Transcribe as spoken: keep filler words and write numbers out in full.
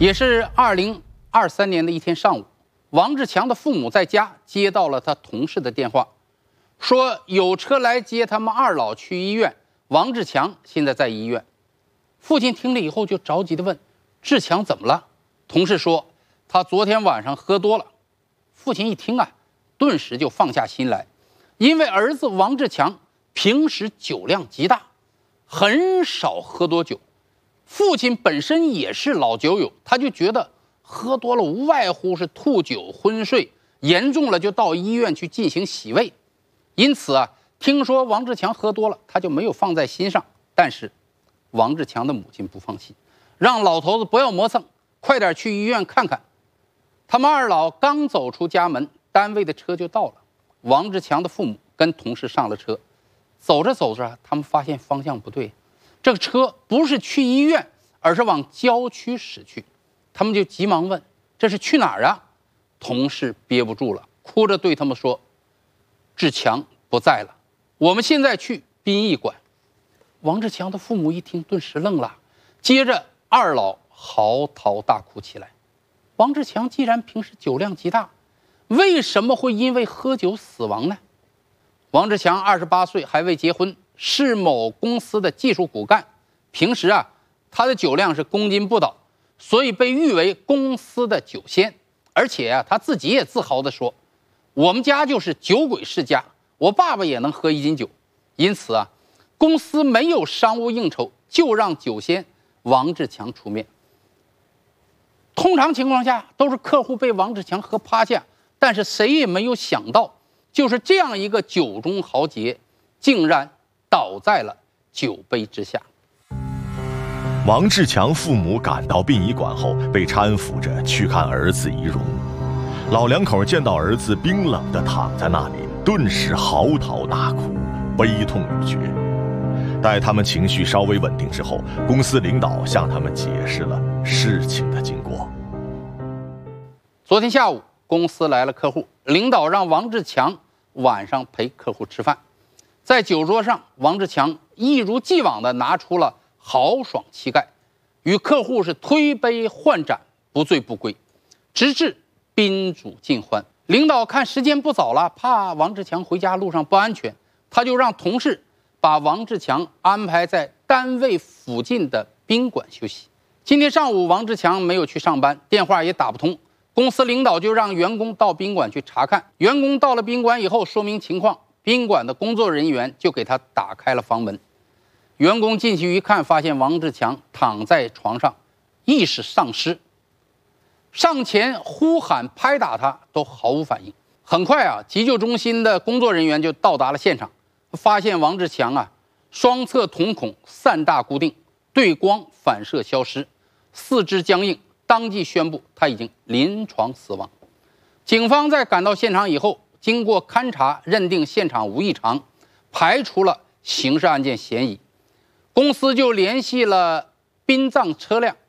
也是二零二三年的一天上午，王志强的父母在家接到了他同事的电话，说有车来接他们二老去医院，王志强现在在医院。父亲听了以后就着急地问：志强怎么了？同事说他昨天晚上喝多了。父亲一听啊，顿时就放下心来，因为儿子王志强平时酒量极大，很少喝多酒。父亲本身也是老酒友，他就觉得喝多了无外乎是吐酒昏睡，严重了就到医院去进行洗胃。因此啊，听说王志强喝多了，他就没有放在心上。但是王志强的母亲不放弃，让老头子不要磨蹭，快点去医院看看。他们二老刚走出家门，单位的车就到了。王志强的父母跟同事上了车，走着走着，他们发现方向不对，这个车不是去医院，而是往郊区驶去。他们就急忙问：这是去哪儿啊？同事憋不住了，哭着对他们说：志强不在了，我们现在去殡仪馆。王志强的父母一听，顿时愣了，接着二老嚎啕大哭起来。王志强既然平时酒量极大，为什么会因为喝酒死亡呢？王志强二十八岁，还未结婚，是某公司的技术骨干。平时啊，他的酒量是公斤不倒，所以被誉为公司的酒仙。而且啊，他自己也自豪地说：我们家就是酒鬼世家，我爸爸也能喝一斤酒。因此啊，公司没有商务应酬，就让酒仙王志强出面。通常情况下都是客户被王志强喝趴下，但是谁也没有想到，就是这样一个酒中豪杰，竟然倒在了酒杯之下。 王志强父母赶到殡仪馆后，被搀扶着去看儿子遗容。老两口见到儿子冰冷地躺在那里，顿时嚎啕大哭，悲痛欲绝。待他们情绪稍微稳定之后，公司领导向他们解释了事情的经过。 昨天下午，公司来了客户，领导让王志强晚上陪客户吃饭。在酒桌上，王志强一如既往地拿出了豪爽气概，与客户是推杯换盏，不醉不归，直至宾主尽欢。领导看时间不早了，怕王志强回家路上不安全，他就让同事把王志强安排在单位附近的宾馆休息。今天上午，王志强没有去上班，电话也打不通，公司领导就让员工到宾馆去查看。员工到了宾馆以后，说明情况，宾馆的工作人员就给他打开了房门。员工进去一看，发现王志强躺在床上，意识丧失，上前呼喊拍打他都毫无反应。很快啊，急救中心的工作人员就到达了现场，发现王志强啊，双侧瞳孔散大固定，对光反射消失，四肢僵硬，当即宣布他已经临床死亡。警方在赶到现场以后，经过勘查，认定现场无异常，排除了刑事案件嫌疑。公司就联系了殡葬车辆，